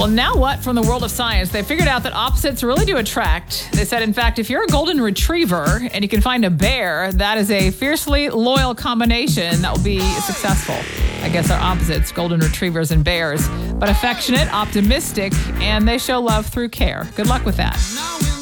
Well, now what from the world of science? They figured out that opposites really do attract. They said, in fact, if you're a golden retriever and you can find a bear, that is a fiercely loyal combination that will be successful. I guess our opposites, golden retrievers and bears, but affectionate, optimistic, and they show love through care. Good luck with that.